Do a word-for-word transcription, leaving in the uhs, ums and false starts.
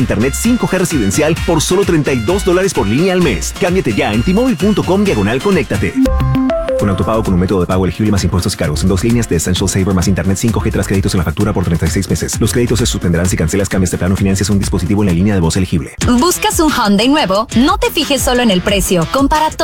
internet cinco G residencial por solo treinta y dos dólares por línea al mes. Cámbiate ya en T-Mobile.com diagonal conéctate. Con autopago con un método de pago elegible más impuestos y cargos. En dos líneas de Essential Saver más internet cinco G tras créditos en la factura por treinta y seis meses. Los créditos se suspenderán si cancelas, cambias de plano o financias un dispositivo en la línea de voz elegible. ¿Buscas un Hyundai nuevo? No te fijes solo en el precio. Compara